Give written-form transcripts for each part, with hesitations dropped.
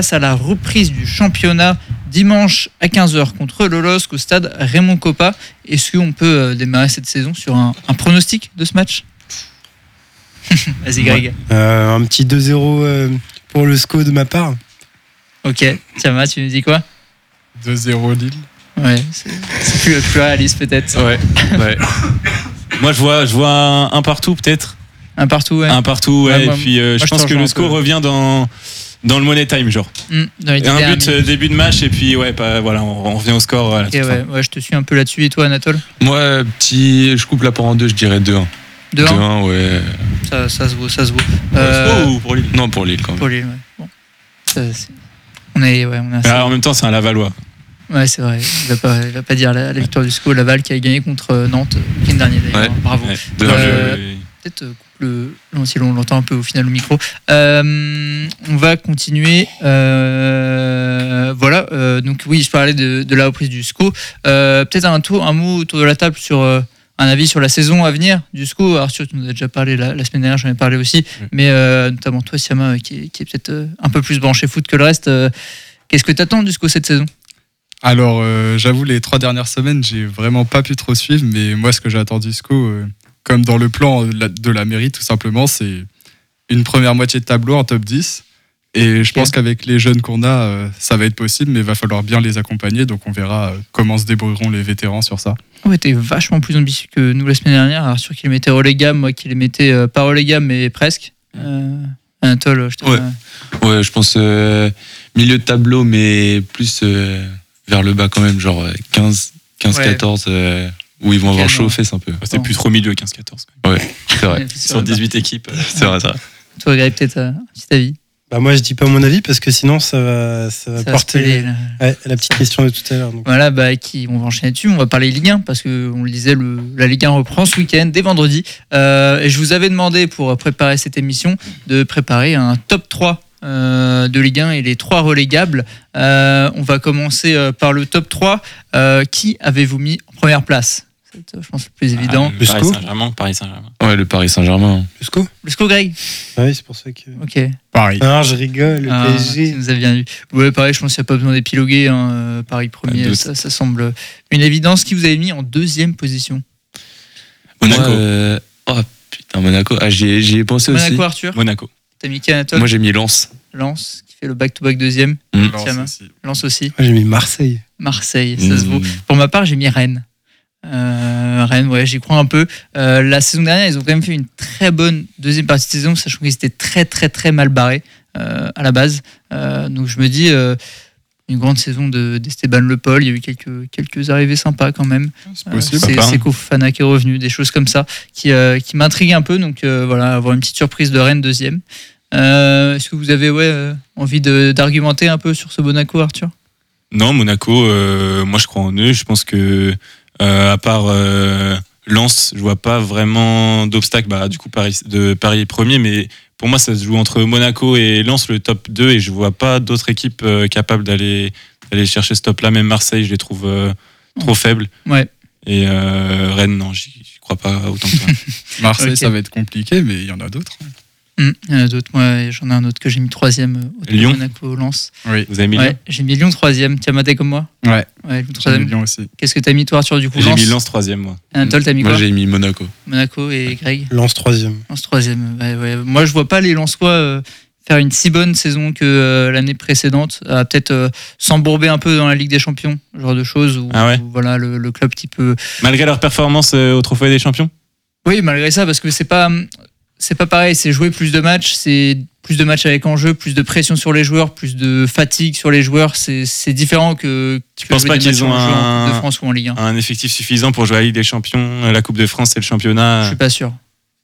à la reprise du championnat dimanche à 15h contre le LOSC au stade Raymond Kopa. Est-ce qu'on peut démarrer cette saison sur un pronostic de ce match? Vas-y Greg. Un petit 2-0 pour le SCO de ma part. Ok, Tiama, tu nous dis quoi? 2-0 Lille. Ouais, c'est plus réaliste peut-être. Ouais. Moi je vois un partout peut-être. Un partout, ouais. Un partout, ouais. Moi, et puis je pense que le SCO revient dans le Money Time, genre. Dans les un but début de match, et puis voilà, on revient au score. À la toute fin. Ouais, je te suis un peu là-dessus. Et toi, Anatole? Moi, je coupe la part en deux, je dirais 2-1. 2-1, ouais. Ça se vaut. Pour le SCO ou pour Lille? Non, pour Lille quand même. Pour Lille, ouais. Bon. On est en même temps, c'est un Lavallois. Ouais, c'est vrai. Il va pas dire la victoire du SCO. Laval qui a gagné contre Nantes le week-end dernier, d'ailleurs. Ouais. Bravo. Ouais. Peut-être si on l'entend un peu au final au micro. On va continuer. Donc oui, je parlais de la reprise du SCO. Peut-être un mot autour de la table sur un avis sur la saison à venir du SCO. Arthur, tu nous as déjà parlé la semaine dernière, j'en ai parlé aussi. Mais notamment toi, Siama, qui est peut-être un peu plus branché foot que le reste. Qu'est-ce que tu attends du SCO cette saison? Alors, j'avoue, les 3 dernières semaines, j'ai vraiment pas pu trop suivre. Mais moi, ce que j'attends du SCO, comme dans le plan de la mairie, tout simplement, c'est une première moitié de tableau en top 10. Et je pense qu'avec les jeunes qu'on a, ça va être possible, mais il va falloir bien les accompagner. Donc on verra comment se débrouilleront les vétérans sur ça. Ouais, t'es vachement plus ambitieux que nous la semaine dernière. Arthur qui les mettait relégables, moi qui les mettais pas relégables, mais presque. Anatole, je t'en... Ouais, je pense milieu de tableau, mais plus vers le bas quand même, genre 15-14, où ils vont avoir chaud aux fesses un peu. C'était plus trop milieu, 15-14. Ouais, c'est vrai. Sur 18 équipes. C'est vrai, ça. Toi, Greg, peut-être un petit avis? Moi, je dis pas mon avis parce que sinon, ça va porter la petite question de tout à l'heure. Donc. Voilà, on va enchaîner dessus. On va parler Ligue 1 parce que on le disait, la Ligue 1 reprend ce week-end, dès vendredi. Et je vous avais demandé pour préparer cette émission de préparer un top 3 de Ligue 1 et les 3 relégables. On va commencer par le top 3. Qui avez-vous mis en première place? C'est, je pense, le plus évident. Le Paris Saint-Germain. Ouais, le Paris Saint-Germain. Le SCO, Greg? Oui, c'est pour ça que... Ok. Paris. Non, je rigole, le PSG. Ça nous a bien vu. Ouais, pareil, je pense qu'il n'y a pas besoin d'épiloguer. Paris premier, ça semble une évidence. Qui vous avez mis en deuxième position? Monaco. Monaco. J'y ai pensé aussi. Monaco, Arthur? Monaco. T'as mis qui, Anatole? Moi, j'ai mis Lens. Lens, qui fait le back-to-back deuxième. Lens aussi. Moi, j'ai mis Marseille. Marseille, ça se vaut. Pour ma part, j'ai mis Rennes. Rennes, ouais, j'y crois un peu. La saison dernière, ils ont quand même fait une très bonne deuxième partie de saison, sachant qu'ils étaient très très très mal barrés à la base. Donc je me dis une grande saison d'Esteban Le Paul. Il y a eu quelques arrivées sympas quand même. C'est possible. C'est Kofana qui est revenu, des choses comme ça qui m'intriguent un peu. Donc voilà, avoir une petite surprise de Rennes deuxième. Est-ce que vous avez envie d'argumenter un peu sur ce Monaco, Arthur? Non, Monaco, moi je crois en eux. Je pense que à part Lens, je vois pas vraiment d'obstacle. Du coup, Paris est premier, mais pour moi, ça se joue entre Monaco et Lens, le top 2, et je vois pas d'autres équipes capables d'aller chercher ce top-là. Même Marseille, je les trouve trop faibles. Ouais. Et Rennes, non, j'y crois pas autant que ça. Marseille, ça va être compliqué, mais il y en a d'autres. Il y en a d'autres. Moi, j'en ai un autre que j'ai mis troisième. Lyon. Monaco, Lens. Oui. Vous avez mis Lyon? J'ai mis Lyon troisième. Tu as maté comme moi? Ouais. Lyon troisième. Lyon aussi. Qu'est-ce que t'as mis toi, Arthur, du coup? J'ai mis Lens troisième, moi. Anatole, t'as mis quoi? Moi, j'ai mis Monaco. Monaco et Greg? Lens troisième. Lens troisième. Ouais. Moi, je vois pas les Lensois faire une si bonne saison que l'année précédente. Peut-être s'embourber un peu dans la Ligue des Champions, ce genre de choses. Où voilà, le club qui peut. Malgré leur performance au Trophée des Champions? Oui, malgré ça, parce que c'est pas pareil, c'est jouer plus de matchs, c'est plus de matchs avec enjeu, plus de pression sur les joueurs, plus de fatigue sur les joueurs, c'est différent que tu penses pas qu'ils ont en Coupe de France ou en Ligue 1. Un effectif suffisant pour jouer à la Ligue des Champions, la Coupe de France et le championnat? Je suis pas sûr.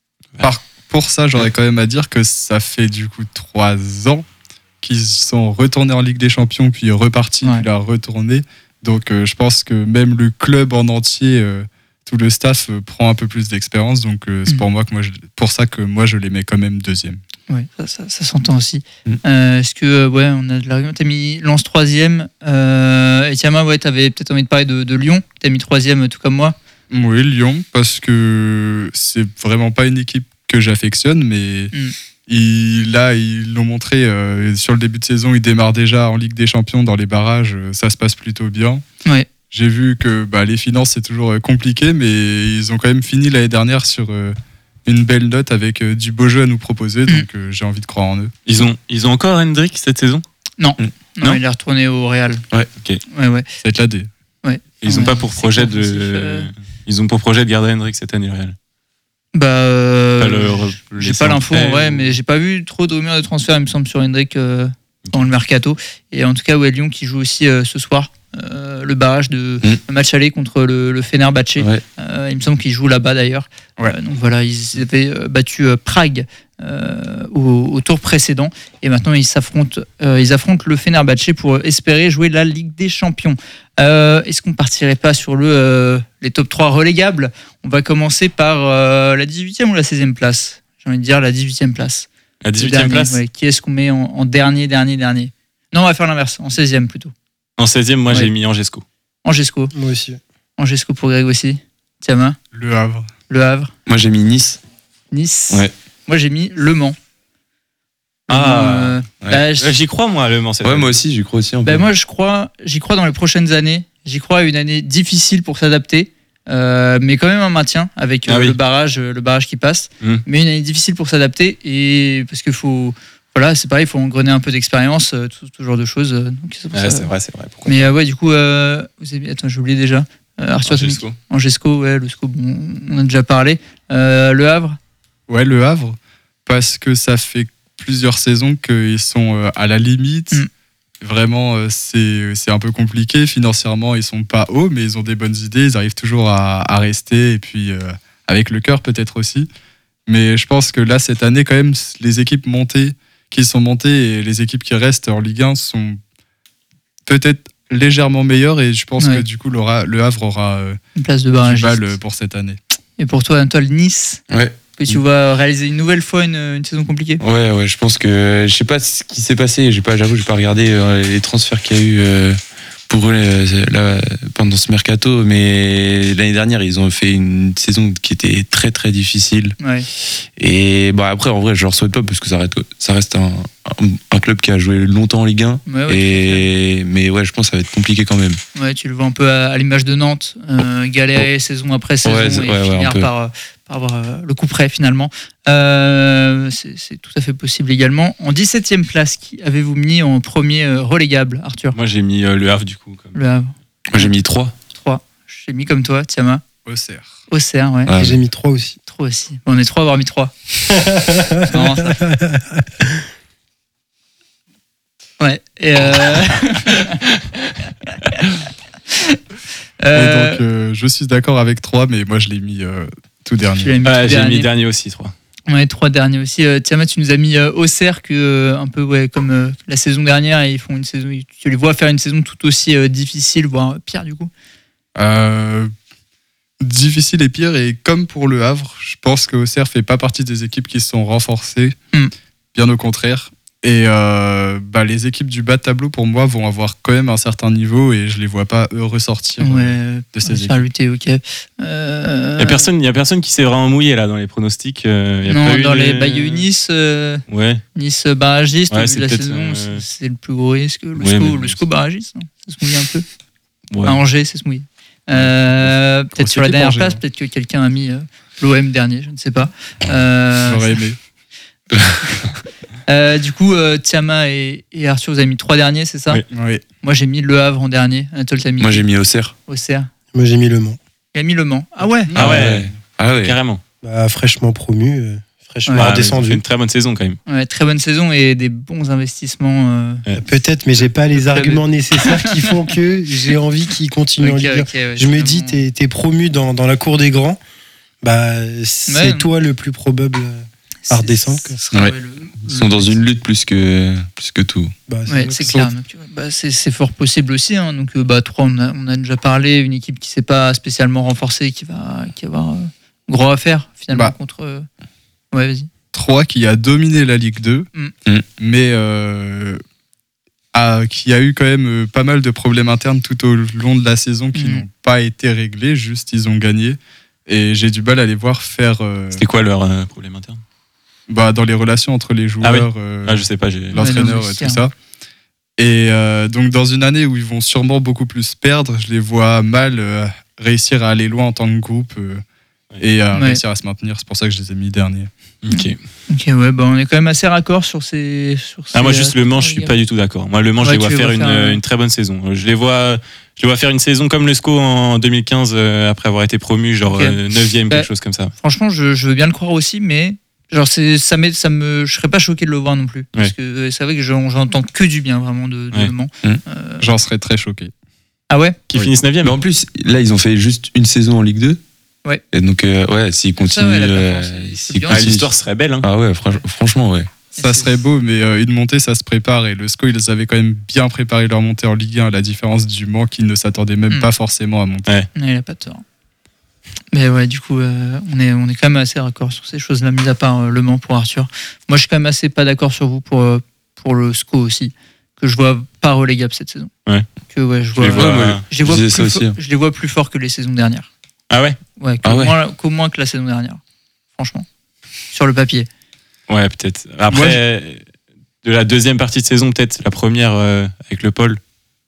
Pour ça, j'aurais quand même à dire que ça fait du coup 3 ans qu'ils sont retournés en Ligue des Champions, puis repartis, puis là retournés. Donc je pense que même le club en entier, tout le staff prend un peu plus d'expérience. Donc c'est pour ça que moi je les mets quand même deuxième. Oui, ça s'entend aussi. Est-ce que on a de l'argument? T'as mis Lens troisième. Et Tiama, t'avais peut-être envie de parler de Lyon. T'as mis troisième tout comme moi. Oui, Lyon, parce que c'est vraiment pas une équipe que j'affectionne, mais Là, ils l'ont montré sur le début de saison, ils démarrent déjà en Ligue des Champions dans les barrages, ça se passe plutôt bien. Ouais. J'ai vu que les finances, c'est toujours compliqué, mais ils ont quand même fini l'année dernière sur une belle note avec du beau jeu à nous proposer, donc j'ai envie de croire en eux. Ils ont encore Hendrick cette saison ? Non, il est retourné au Real. Ouais, ok. Ouais. Ça va être la D. Ouais. Ils ont pas pour projet Ils ont pour projet de garder Hendrick cette année, le Real. J'ai pas l'info en vrai, mais j'ai pas vu trop de rumeurs de transfert, il me semble, sur Hendrick dans le mercato. Et en tout cas, Lyon qui joue aussi ce soir le barrage de match aller contre le Fenerbahçe. Ouais. Il me semble qu'ils jouent là-bas d'ailleurs. Ouais. Donc voilà, ils avaient battu Prague au tour précédent et maintenant ils affrontent le Fenerbahçe pour espérer jouer la Ligue des Champions. Est-ce qu'on partirait pas sur les top 3 relégables ? On va commencer par la 18e ou la 16e place ? J'ai envie de dire la 18e place. La 18e place ? Ouais. Qui est-ce qu'on met en dernier ? Non, on va faire l'inverse, en 16e plutôt. En 16e, moi j'ai mis Angesco. Angesco. Moi aussi. Angesco pour Greg aussi. Tiamat. Le Havre. Le Havre. Moi, j'ai mis Nice. Nice. Ouais. Moi, j'ai mis Le Mans. J'y crois, moi, Le Mans. Ouais, moi aussi, j'y crois aussi un peu. Moi, j'y crois dans les prochaines années. J'y crois à une année difficile pour s'adapter, mais quand même un maintien avec le barrage qui passe. Mais une année difficile pour s'adapter et parce qu'il faut. Voilà, c'est pareil, il faut engrener un peu d'expérience, tout genre de choses. Donc c'est vrai. Pourquoi mais du coup, vous avez... Attends, j'ai oublié déjà. Arthur Angesco, le SCO, on a déjà parlé. Le Havre. Ouais, Le Havre, parce que ça fait plusieurs saisons qu'ils sont à la limite. Vraiment, c'est un peu compliqué. Financièrement, ils sont pas hauts, mais ils ont des bonnes idées. Ils arrivent toujours à rester, et puis avec le cœur peut-être aussi. Mais je pense que là, cette année, quand même, les équipes qui sont montées et les équipes qui restent en Ligue 1 sont peut-être légèrement meilleures, et je pense que du coup, le Havre aura une place de barrage pour cette année. Et pour toi, Antoine, Nice ? Ouais. Que tu vas réaliser une nouvelle fois une saison compliquée. Ouais, je pense que je sais pas ce qui s'est passé. J'avoue, j'ai pas regardé les transferts qu'il y a eu pour eux là, pendant ce mercato, mais l'année dernière ils ont fait une saison qui était très très difficile. Ouais. Et après, en vrai, je leur souhaite pas parce que ça reste un club qui a joué longtemps en Ligue 1. Mais je pense que ça va être compliqué quand même. Ouais, tu le vois un peu à l'image de Nantes, galérer saison après saison et finir par avoir le coup près finalement. C'est tout à fait possible également. En 17e place, qui avez-vous mis en premier relégable, Arthur ? Moi j'ai mis Le Havre du coup. Le Havre. Moi j'ai mis 3. J'ai mis comme toi, Tiamat. Auxerre, ouais. Et j'ai mis 3 aussi. 3 aussi. Bon, on est 3 à avoir mis 3. Non, ça. Ouais. Et donc je suis d'accord avec 3, mais moi je l'ai mis tout dernier. J'ai mis dernier aussi, 3. Ouais, 3 derniers aussi. Tiamat, tu nous as mis Auxerre, un peu comme la saison dernière, et ils font une saison. Tu les vois faire une saison tout aussi difficile, voire pire du coup. Difficile et pire, et comme pour le Havre, je pense que Auxerre fait pas partie des équipes qui se sont renforcées, bien au contraire. Et les équipes du bas de tableau, pour moi, vont avoir quand même un certain niveau, et je les vois pas eux ressortir de ces équipes. Lutter, ok. Il y a personne qui s'est vraiment mouillé là dans les pronostics. Dans les Nice, Nice barragiste, ouais, au vu de la saison, c'est le plus gros risque. Le SCO barragiste, non, ça se mouille un peu. Ouais. À Angers, ça se mouille. Peut-être sur la dernière place, peut-être que quelqu'un a mis l'OM dernier, je ne sais pas. J'aurais aimé. Du coup, Tiamat et Arthur, vous avez mis 3 derniers, c'est ça ? Oui. Moi, j'ai mis Le Havre en dernier. Anatole, t'as mis ? Moi, j'ai mis Auxerre. Moi, j'ai mis Le Mans. Il a mis Le Mans. Ah ouais. Carrément. Fraîchement promu, fraîchement redescendu. Fait une très bonne saison quand même. Ouais, très bonne saison et des bons investissements. Peut-être, mais j'ai pas les arguments nécessaires qui font que j'ai envie qu'il continue en Ligue 1. Je me dis, t'es promu dans la cour des grands. C'est toi le plus probable à redescendre. Ils sont dans une lutte plus que tout. C'est clair. Donc, c'est fort possible aussi. Hein. Donc, 3, on a déjà parlé. Une équipe qui ne s'est pas spécialement renforcée, qui va avoir gros à faire finalement contre. Ouais, vas-y. 3 qui a dominé la Ligue 2, mais qui a eu quand même pas mal de problèmes internes tout au long de la saison qui n'ont pas été réglés. Juste, ils ont gagné. Et j'ai du mal à les voir faire. C'était quoi leur problème interne ? Dans les relations entre les joueurs, je sais pas, l'entraîneur, tout ça. Et donc dans une année où ils vont sûrement beaucoup plus perdre, je les vois mal réussir à aller loin en tant que groupe et réussir à se maintenir. C'est pour ça que je les ai mis derniers. Ok, ouais, on est quand même assez raccord sur ces. Moi, juste Le Mans, je suis pas du tout d'accord. Moi, Le Mans, je les vois faire une très bonne saison. Je les vois faire une saison comme le SCO en 2015 après avoir été promu, genre 9e, quelque chose comme ça. Franchement, je veux bien le croire aussi, mais. Genre je serais pas choqué de le voir non plus parce que c'est vrai que j'entends que du bien vraiment de Le Mans. J'en serais très choqué. Ah ouais, qui finissent 9e. Mais en plus là ils ont fait juste une saison en Ligue 2. Ouais. Et donc s'ils continuent, l'histoire serait belle. Hein. Ah ouais, franchement ouais. Ça serait beau, mais une montée ça se prépare et le SCO ils avaient quand même bien préparé leur montée en Ligue 1 à la différence du Mans qui ne s'attendait même pas forcément à monter. Ouais. Il a pas de tort. Mais ouais, du coup, on est quand même assez raccord sur ces choses-là, mis à part Le Mans pour Arthur. Moi, je suis quand même assez pas d'accord sur vous pour le SCO aussi, que je vois pas relégable cette saison. Ouais. Que je les vois plus forts que les saisons dernières. Ah ouais. Ouais, qu'au moins que la saison dernière, franchement, sur le papier. Ouais, peut-être. Après, de la deuxième partie de saison, peut-être la première avec le Pôle.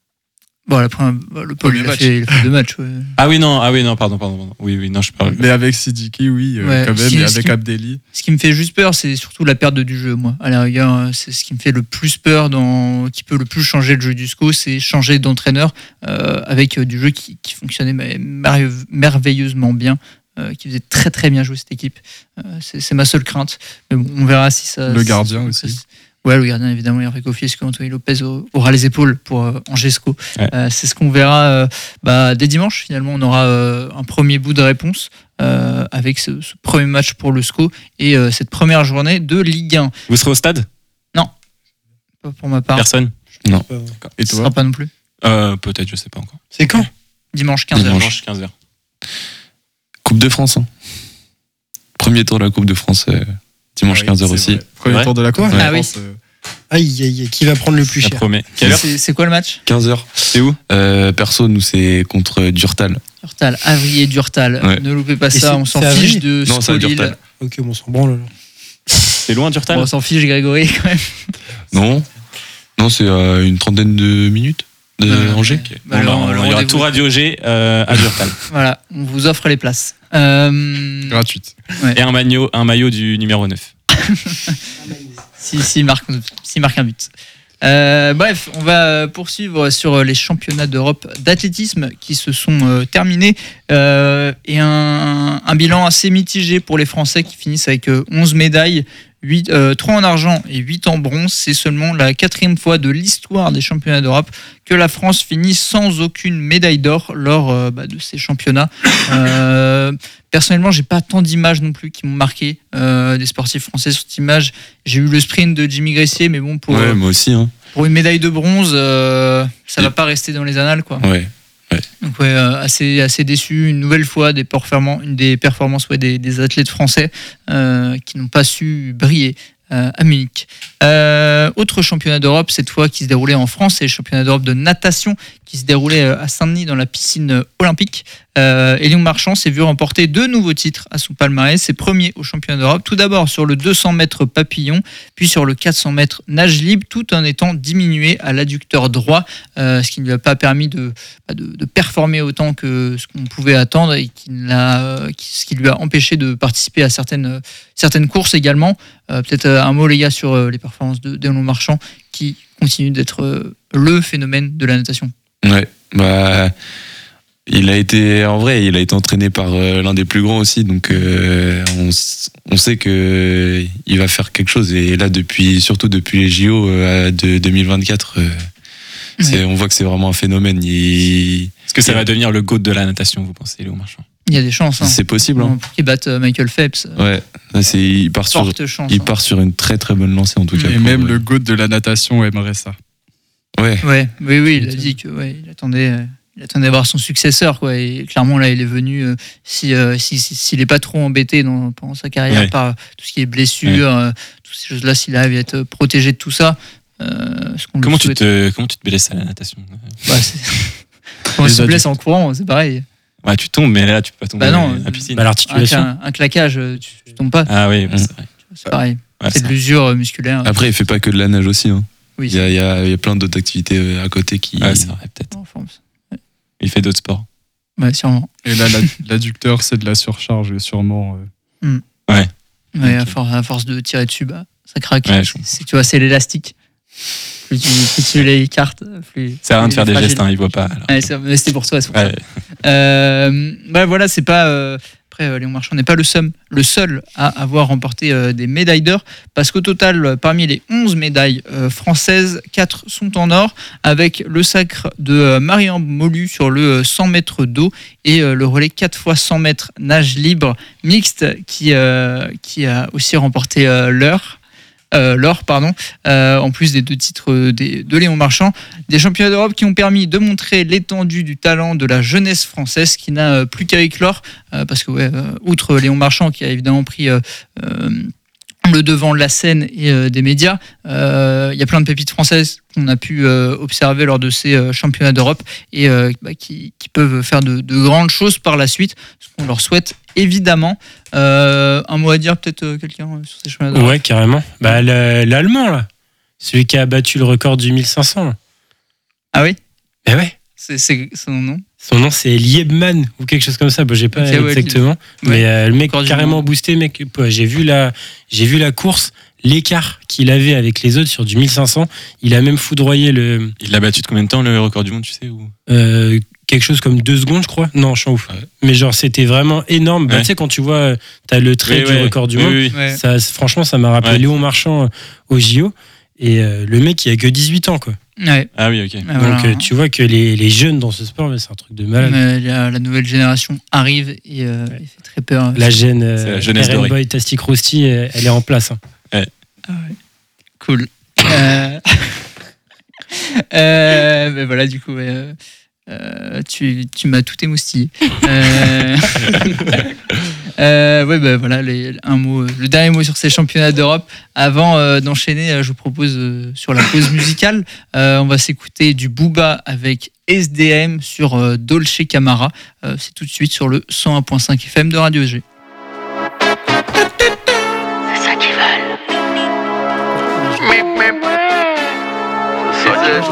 Le Pôle, il a fait 2 matchs. Ouais. Ah oui, non, pardon. Oui, non, je parle. Mais avec Sidiki, oui, quand même, et avec Abdelli. Ce qui me fait juste peur, c'est surtout la perte du jeu, moi. À la rigueur, c'est ce qui me fait le plus peur, qui peut le plus changer le jeu du SCO, c'est changer d'entraîneur avec du jeu qui fonctionnait merveilleusement bien, qui faisait très très bien jouer cette équipe. C'est ma seule crainte. Mais bon, on verra si ça. Le gardien aussi. Ouais, le gardien, évidemment, Hervé Coffier, est-ce qu'Anthony Lopez aura les épaules pour Angesco. C'est ce qu'on verra dès dimanche. Finalement, on aura un premier bout de réponse avec ce premier match pour le SCO et cette première journée de Ligue 1. Vous serez au stade ? Non, pas pour ma part. Personne ? Non. Et toi ? Ce sera pas non plus. Peut-être, je sais pas encore. C'est quand ? Dimanche 15h. Dimanche 15h. Coupe de France. Premier tour de la Coupe de France. Dimanche 15h aussi. Vrai. Premier tour de la Coupe. Ah oui. Aïe, qui va prendre le plus cher ? C'est quoi le match ? 15h. C'est où ? Perso, nous, c'est contre Durtal. Avrier Durtal. Ouais. Ne loupez pas ça, on s'en fiche de Non, c'est Durtal. Ok, on s'en branle alors. C'est loin Durtal ? On s'en fiche, Grégory, quand même. Non, c'est une trentaine de minutes de Angers. Okay. Il y aura tout Radio G à Durtal. Voilà, on vous offre les places. Gratuite. Ouais. Et un maillot du numéro 9. S'il marque un but. Bref, on va poursuivre sur les championnats d'Europe d'athlétisme qui se sont terminés et un bilan assez mitigé pour les Français qui finissent avec 11 médailles, 3 en argent et 8 en bronze. C'est seulement la 4e fois de l'histoire des championnats d'Europe que la France finit sans aucune médaille d'or lors de ces championnats. Personnellement, j'ai pas tant d'images non plus qui m'ont marqué des sportifs français sur cette image. J'ai eu le sprint de Jimmy Gressier, mais bon, moi aussi. Hein. Pour une médaille de bronze, ça va pas rester dans les annales, quoi. Ouais. Donc assez déçu. Une nouvelle fois des performances des athlètes français qui n'ont pas su briller à Munich. Autre championnat d'Europe, cette fois qui se déroulait en France, c'est le championnat d'Europe de natation qui se déroulait à Saint-Denis dans la piscine olympique. Léon Marchand s'est vu remporter 2 nouveaux titres à son palmarès, ses premiers au championnat d'Europe, tout d'abord sur le 200 mètres papillon, puis sur le 400 mètres nage libre, tout en étant diminué à l'adducteur droit, ce qui ne lui a pas permis de performer autant que ce qu'on pouvait attendre et ce qui lui a empêché de participer à certaines courses également. Peut-être un mot, les gars, sur les performances de Léon Marchand qui continue d'être le phénomène de la natation. Ouais, il a été entraîné par l'un des plus grands aussi, donc on sait que il va faire quelque chose. Et là, surtout depuis les JO de 2024, on voit que c'est vraiment un phénomène. Est-ce que ça va devenir le GOAT de la natation, vous pensez, Léon Marchand ? Il y a des chances. Hein. C'est possible. Hein. Pour qu'il batte Michael Phelps. Ouais, il part sur une très très bonne lancée en tout cas. Et même le GOAT de la natation aimerait ça. Oui, il a dit que il attendait voir son successeur, quoi. Et clairement là, il est venu. S'il est pas trop embêté pendant sa carrière par tout ce qui est blessure, toutes ces choses-là, s'il arrive à être protégé de tout ça. Comment tu te blesses à la natation ? Quand on se blesse en courant, c'est pareil. Ouais, tu tombes, mais là, tu peux pas tomber dans la piscine. L'articulation. Un claquage, tu tombes pas. Ah oui, c'est vrai. C'est pareil. c'est de l'usure musculaire. Après, il fait pas que de la nage aussi. Hein. Oui, il y a plein d'autres activités à côté qui. Ouais, c'est vrai, peut-être. Ouais. Il fait d'autres sports. Ouais, sûrement. Et là, l'adducteur, c'est de la surcharge, sûrement. Ouais. Ouais, à force de tirer dessus, ça craque. Ouais, tu vois, c'est l'élastique. Plus tu l'écartes, plus. C'est rien de faire des gestes, il voit pas. Ouais, c'était pour toi. Ouais. Voilà, c'est pas. Après, Léon Marchand n'est pas le seul à avoir remporté des médailles d'or, parce qu'au total, parmi les 11 médailles françaises, 4 sont en or, avec le sacre de Marianne Molu sur le 100 mètres d'eau et le relais 4 x 100 mètres nage libre mixte qui a aussi remporté l'or, en plus des 2 titres de Léon Marchand. Des championnats d'Europe qui ont permis de montrer l'étendue du talent de la jeunesse française qui n'a plus qu'avec l'or, parce que outre Léon Marchand qui a évidemment pris le devant de la scène et des médias, il y a plein de pépites françaises qu'on a pu observer lors de ces championnats d'Europe et qui peuvent faire de grandes choses par la suite, ce qu'on leur souhaite évidemment. Un mot à dire peut-être quelqu'un sur ces championnats d'Europe? Ouais, carrément. L'Allemand là, celui qui a battu le record du 1500 là. Ah oui? Mais ouais. C'est son nom? Son nom c'est Liebman ou quelque chose comme ça. J'ai pas exactement. Mais le mec carrément boosté, mec. J'ai vu la course, l'écart qu'il avait avec les autres sur du 1500. Il a même foudroyé le. Il l'a battu de combien de temps le record du monde, tu sais ou... Quelque chose comme 2 secondes, je crois. Non, je suis en ouf. Ouais. Mais genre, c'était vraiment énorme. Tu sais, quand tu vois, t'as le trait du record du monde. Ça, franchement, ça m'a rappelé Léon Marchand au JO. Et le mec, il a que 18 ans, quoi. Ouais. Ah oui, ok. Donc, voilà. Tu vois que les jeunes dans ce sport, c'est un truc de malade. La nouvelle génération arrive et il fait très peur. La jeunesse Boy Tastic Rosti, elle est en place. Hein. Ouais. Ah ouais. Cool. Voilà, du coup, tu m'as tout émoustillé. Voilà, le dernier mot sur ces championnats d'Europe. Avant d'enchaîner, je vous propose sur la pause musicale, on va s'écouter du Booba avec SDM sur Dolce Camara. C'est tout de suite sur le 101.5 FM de Radio G. C'est ça qu'ils veulent.